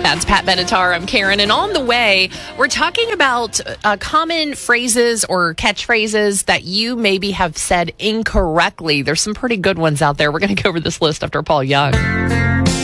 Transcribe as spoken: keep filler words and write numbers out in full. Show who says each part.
Speaker 1: That's Pat Benatar. I'm Karen. And on the way, we're talking about uh, common phrases or catchphrases that you maybe have said incorrectly. There's some pretty good ones out there. We're going to go over this list after Paul Young.